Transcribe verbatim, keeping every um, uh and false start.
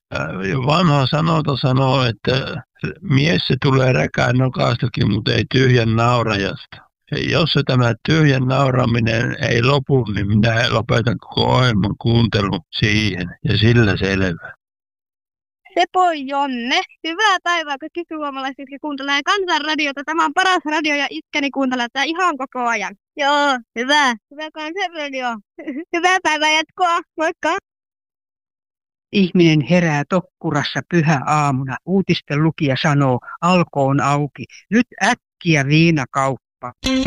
Vanha sanonta sanoo, että mies se tulee räkään nokastakin, mutta ei tyhjän naurajasta. Ja jos se tämä tyhjän nauraminen ei lopu, niin minä lopetan koko ohjelman kuuntelun siihen. Ja sillä selvä. Sepoi Jonne. Hyvää päivää kaikki suomalaiset, jotka kuuntelee Kansanradiota. Tämä on paras radio ja iskäni kuuntelee tätä ihan koko ajan. Joo, hyvä. Hyvä Kansanradio. Hyvää päivää jatkoa. Moikka. Ihminen herää tokkurassa pyhä aamuna. Uutisten lukija sanoo, alko on auki. Nyt äkkiä viinakauppa.